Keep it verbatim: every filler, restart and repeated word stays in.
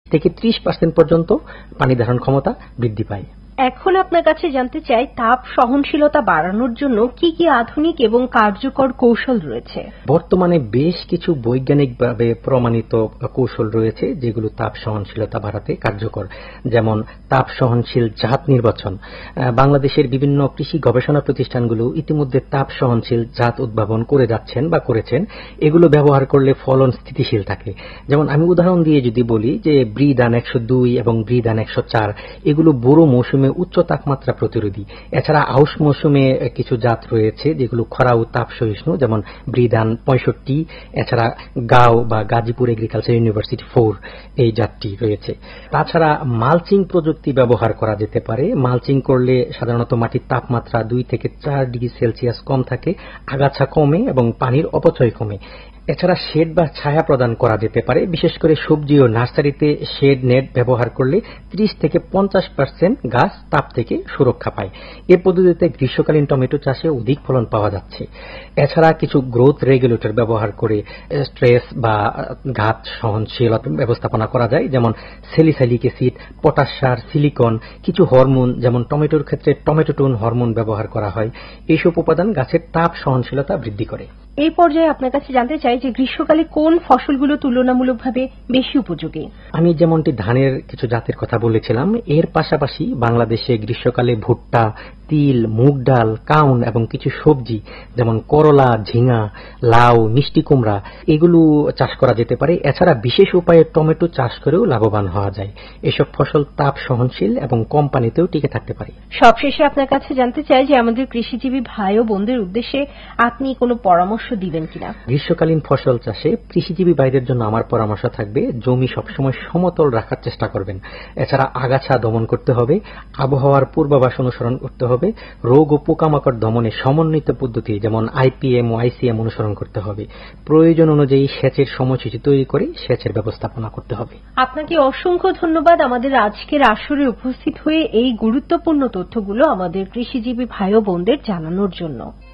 থেকে ত্রিশ পার্সেন্ট পর্যন্ত পানি ধারণ ক্ষমতা বৃদ্ধি পায়। এখন আপনার কাছে জানতে চাই, তাপ সহনশীলতা বাড়ানোর জন্য কি কি আধুনিক এবং কার্যকর কৌশল রয়েছে? বর্তমানে বেশ কিছু বৈজ্ঞানিকভাবে প্রমাণিত কৌশল রয়েছে যেগুলো তাপ সহনশীলতা বাড়াতে কার্যকর, যেমন তাপ সহনশীল জাত নির্বাচন। বাংলাদেশের বিভিন্ন কৃষি গবেষণা প্রতিষ্ঠানগুলো ইতিমধ্যে তাপ সহনশীল জাত উদ্ভাবন করে যাচ্ছেন বা করেছেন। এগুলো ব্যবহার করলে ফলন স্থিতিশীল থাকে। যেমন আমি উদাহরণ দিয়ে যদি বলি যে ব্রিদান একশো দুই এবং ব্রিদান একশো চার এগুলো বোরো মৌসুমে উচ্চ তাপমাত্রা প্রতিরোধী। এছাড়া আউশ মৌসুমে কিছু জাত রয়েছে যেগুলো খরা ও তাপ সহিষ্ণু, যেমন ব্রিদান পঁয়ষট্টি। এছাড়া গাও বা গাজীপুর এগ্রিকালচার ইউনিভার্সিটি ফোর এই জাতটি রয়েছে। তাছাড়া মালচিং প্রযুক্তি ব্যবহার করা যেতে পারে। মালচিং করলে সাধারণত মাটির তাপমাত্রা দুই থেকে চার ডিগ্রি সেলসিয়াস কম থাকে, আগাছা কমে এবং পানির অপচয় কমে। এছাড়া শেড বা ছায়া প্রদান করা যেতে পারে। বিশেষ করে সবজি ও নার্সারিতে শেড নেট ব্যবহার করলে ত্রিশ থেকে পঞ্চাশ পার্সেন্ট গাছ তাপ থেকে সুরক্ষা পায়। এ পদ্ধতিতে গ্রীষ্মকালীন টমেটো চাষে অধিক ফলন পাওয়া যাচ্ছে। এছাড়া কিছু গ্রোথ রেগুলেটর ব্যবহার করে স্ট্রেস বা ঘাত সহনশীলতা ব্যবস্থাপনা করা যায়, যেমন স্যালিসাইলিক অ্যাসিড, পটাশ সার, সিলিকন, কিছু হরমোন যেমন টমেটোর ক্ষেত্রে টমেটোটোন হরমোন ব্যবহার করা হয়। এইসব উপাদান গাছের তাপ সহনশীলতা বৃদ্ধি করে। এই পর্যায়ে আপনার কাছে জানতে চাই যে গ্রীষ্মকালে কোন ফসলগুলো তুলনামূলকভাবে বেশি উপযোগী? আমি যেমনটি ধানের কিছু জাতের কথা বলেছিলাম, এর পাশাপাশি বাংলাদেশে গ্রীষ্মকালে ভুট্টা, তিল, মুগ ডাল, কাউন এবং কিছু সবজি যেমন করলা, ঝিঙা, লাউ, মিষ্টি কুমড়া এগুলো চাষ করা যেতে পারে। এছাড়া বিশেষ উপায়ে টমেটো চাষ করেও লাভবান হওয়া যায়। এসব ফসল তাপ সহনশীল এবং কম পানিতেও টিকে থাকতে পারে। সবশেষে আপনার কাছে জানতে চাই যে আমাদের কৃষিজীবী ভাই ও বোনদের উদ্দেশ্যে আপনি কোনো পরামর্শ দিবেন কিনা? গ্রীষ্মকালীন ফসল চাষে কৃষিজীবী ভাইদের জন্য আমার পরামর্শ থাকবে, জমি সবসময় সমতল রাখার চেষ্টা করবেন। এছাড়া আগাছা দমন করতে হবে, আবহাওয়ার পূর্বাভাস অনুসরণ করতে হবে, রোগ ও পোকামাকড় দমনে সমন্বিত পদ্ধতি যেমন আইপিএম ও আইসিএম অনুসরণ করতে হবে। প্রয়োজন অনুযায়ী সেচের সময়সূচি তৈরি করে সেচের ব্যবস্থাপনা করতে হবে। আপনাকে অসংখ্য ধন্যবাদ আমাদের আজকের আসরে উপস্থিত হয়ে এই গুরুত্বপূর্ণ তথ্যগুলো আমাদের কৃষিজীবী ভাই ও বোনদের জানানোর জন্য।